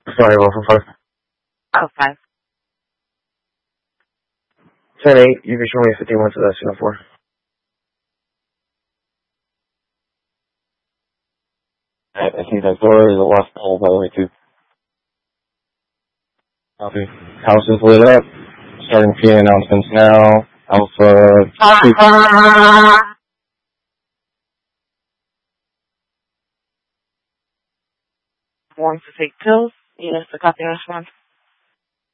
Sorry, 145. Oh, 5. 10-8, you can show me 51 to that signal 4. Alright, I think that door is a left all by the way too. Copy. House is lit up. Starting PA announcements now. Alpha 2. Going to take pills. Yes, I got the response.